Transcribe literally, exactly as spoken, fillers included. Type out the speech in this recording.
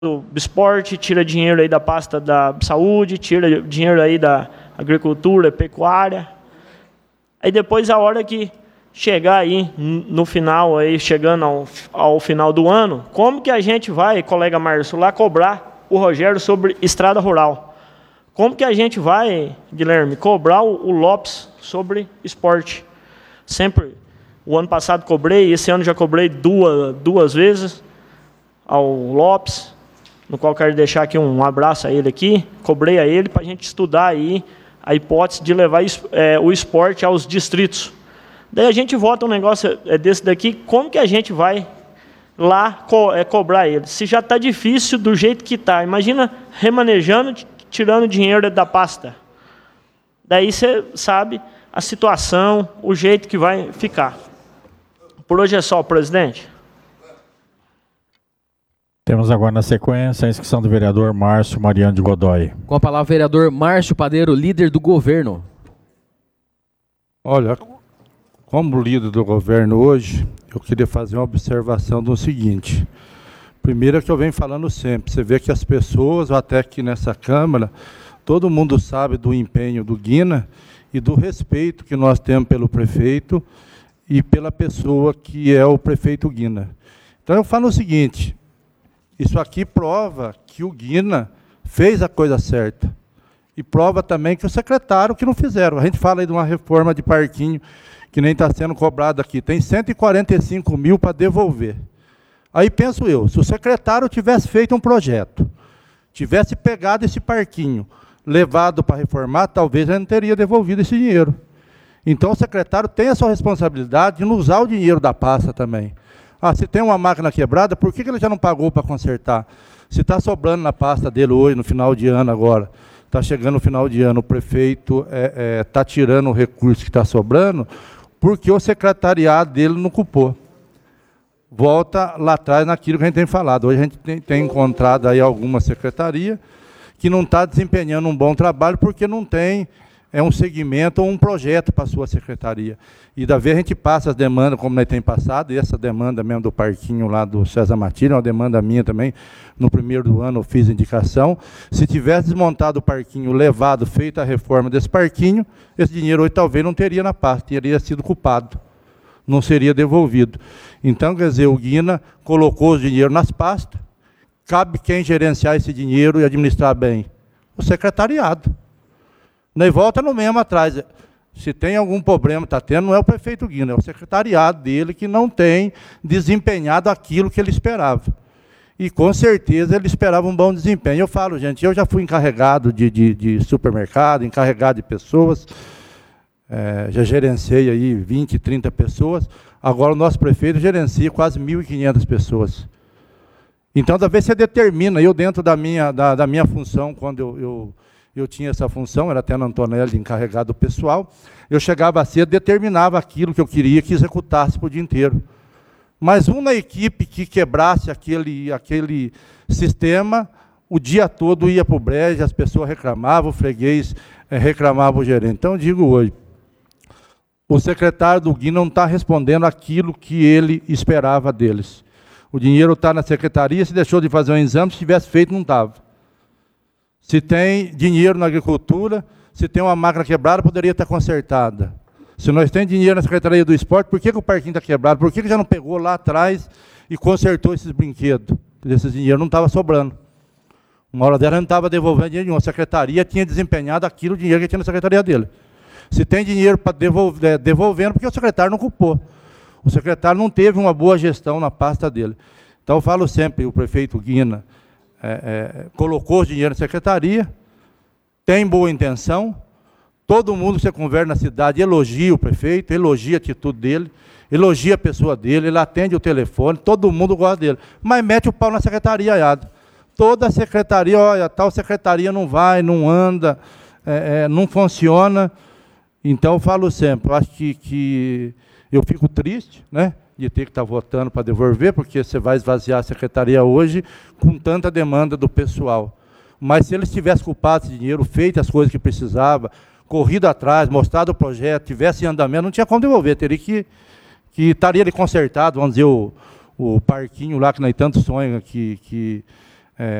do esporte, tira dinheiro aí da pasta da saúde, tira dinheiro aí da agricultura, pecuária. Aí depois, a hora que chegar aí no final, aí, chegando ao, ao final do ano, como que a gente vai, colega Márcio, lá cobrar o Rogério sobre estrada rural? Como que a gente vai, Guilherme, cobrar o, o Lopes sobre esporte? Sempre, o ano passado cobrei, esse ano já cobrei duas, duas vezes ao Lopes, no qual quero deixar aqui um abraço a ele aqui, cobrei a ele para a gente estudar aí a hipótese de levar é, o esporte aos distritos. Daí a gente vota um negócio desse daqui, como que a gente vai lá co é, cobrar ele? Se já está difícil do jeito que está, imagina remanejando, tirando dinheiro da pasta. Daí você sabe a situação, o jeito que vai ficar. Por hoje é só, presidente. Temos agora na sequência a inscrição do vereador Márcio Mariano de Godoy. Com a palavra, vereador Márcio Padeiro, líder do governo. Olha, como líder do governo hoje, eu queria fazer uma observação do seguinte. Primeiro é que eu venho falando sempre, você vê que as pessoas, ou até aqui nessa Câmara, todo mundo sabe do empenho do Guina e do respeito que nós temos pelo prefeito e pela pessoa que é o prefeito Guina. Então eu falo o seguinte, isso aqui prova que o Guina fez a coisa certa. E prova também que o secretário que não fizeram. A gente fala aí de uma reforma de parquinho que nem está sendo cobrado aqui. Tem cento e quarenta e cinco mil para devolver. Aí penso eu, se o secretário tivesse feito um projeto, tivesse pegado esse parquinho, levado para reformar, talvez ele não teria devolvido esse dinheiro. Então o secretário tem a sua responsabilidade de não usar o dinheiro da pasta também. Ah, se tem uma máquina quebrada, por que ele já não pagou para consertar? Se está sobrando na pasta dele hoje, no final de ano agora, está chegando no final de ano, o prefeito está é, é, tá tirando o recurso que está sobrando, porque o secretariado dele não culpou. Volta lá atrás naquilo que a gente tem falado. Hoje a gente tem, tem encontrado aí alguma secretaria que não está desempenhando um bom trabalho porque não tem é, um segmento ou um projeto para a sua secretaria. E da vez a gente passa as demandas, como nós temos passado, e essa demanda mesmo do parquinho lá do César Matilha, uma demanda minha também, no primeiro do ano eu fiz indicação. Se tivesse desmontado o parquinho, levado, feito a reforma desse parquinho, esse dinheiro hoje talvez não teria na pasta, teria sido culpado, não seria devolvido. Então, quer dizer, o Guina colocou o dinheiro nas pastas, cabe quem gerenciar esse dinheiro e administrar bem? O secretariado. Daí volta no mesmo atrás. Se tem algum problema, está tendo, não é o prefeito Guina, é o secretariado dele que não tem desempenhado aquilo que ele esperava. E com certeza ele esperava um bom desempenho. Eu falo, gente, eu já fui encarregado de, de, de supermercado, encarregado de pessoas, é, já gerenciei aí vinte, trinta pessoas, agora o nosso prefeito gerencia quase mil e quinhentas pessoas. Então, da vez você determina, eu dentro da minha, da, da minha função, quando eu... eu Eu tinha essa função, era até na Antonelli, encarregado pessoal. Eu chegava cedo, determinava aquilo que eu queria que executasse por dia inteiro. Mas uma equipe que quebrasse aquele, aquele sistema, o dia todo ia para o brejo, as pessoas reclamavam, o freguês eh, reclamava o gerente. Então, eu digo hoje, o secretário do Guina não está respondendo aquilo que ele esperava deles. O dinheiro está na secretaria, se deixou de fazer um exame, se tivesse feito, não estava. Se tem dinheiro na agricultura, se tem uma máquina quebrada, poderia estar consertada. Se nós temos dinheiro na Secretaria do Esporte, por que, que o parquinho está quebrado? Por que, que já não pegou lá atrás e consertou esses brinquedos? Esse dinheiro não estava sobrando. Uma hora dela não estava devolvendo dinheiro nenhum. A Secretaria tinha desempenhado aquilo, o dinheiro que tinha na Secretaria dele. Se tem dinheiro para devolver, devolvendo, porque o secretário não culpou. O secretário não teve uma boa gestão na pasta dele. Então, eu falo sempre, o prefeito Guina, É, é, colocou o dinheiro na secretaria, tem boa intenção, todo mundo que você conversa na cidade elogia o prefeito, elogia a atitude dele, elogia a pessoa dele, ele atende o telefone, todo mundo gosta dele, mas mete o pau na secretaria, aiado. Toda a secretaria, olha, tal secretaria não vai, não anda, é, é, não funciona. Então eu falo sempre, eu acho que, que eu fico triste, né? De ter que estar votando para devolver, porque você vai esvaziar a secretaria hoje com tanta demanda do pessoal. Mas se eles tivessem culpado esse dinheiro, feito as coisas que precisava, corrido atrás, mostrado o projeto, tivesse em andamento, não tinha como devolver, teria que, que estaria ali consertado, vamos dizer, o, o parquinho lá que nós tanto sonha, que, que